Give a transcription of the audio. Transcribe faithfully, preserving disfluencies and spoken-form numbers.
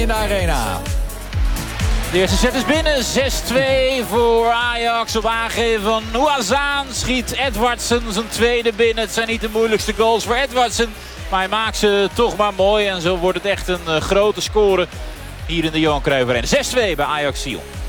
in de arena. De eerste set is binnen. zes twee voor Ajax. Op aangeven van Ouazzane schiet Edwardsen zijn tweede binnen. Het zijn niet de moeilijkste goals voor Edwardsen. Maar hij maakt ze toch maar mooi. En zo wordt het echt een uh, grote score hier in de Johan Cruijff Arena. zes twee bij Ajax Sion.